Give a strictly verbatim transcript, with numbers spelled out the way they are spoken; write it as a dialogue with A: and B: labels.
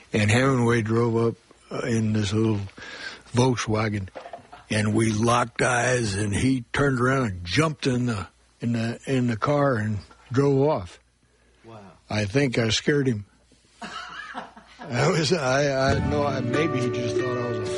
A: and Hemingway drove up uh, in this little Volkswagen, and we locked eyes, and he turned around and jumped in the in the in the car and drove off.
B: Wow!
A: I think I scared him. I was I I know I maybe he just thought I was a